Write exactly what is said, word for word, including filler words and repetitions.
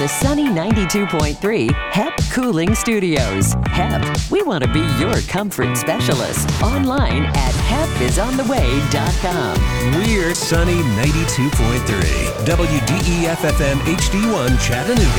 the sunny ninety-two point three H E P Cooling Studios. H E P, we want to be your comfort specialist. Online at hep is on the way dot com. We're sunny ninety-two point three W D E F F M H D one Chattanooga.